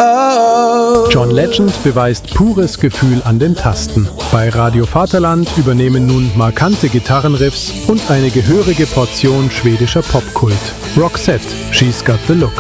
John Legend beweist pures Gefühl an den Tasten. Bei Radio Vaterland übernehmen nun markante Gitarrenriffs und eine gehörige Portion schwedischer Popkult. Roxette, She's Got the Look.